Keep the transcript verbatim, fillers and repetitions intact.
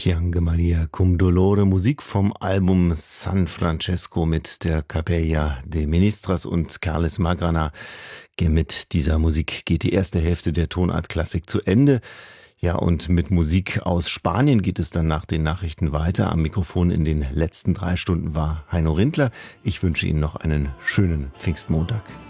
Chiange Maria cum Dolore, Musik vom Album San Francesco mit der Capella de Ministras und Carles Magrana. Mit dieser Musik geht die erste Hälfte der Tonart Klassik zu Ende. Ja, und mit Musik aus Spanien geht es dann nach den Nachrichten weiter. Am Mikrofon in den letzten drei Stunden war Heino Rindler. Ich wünsche Ihnen noch einen schönen Pfingstmontag.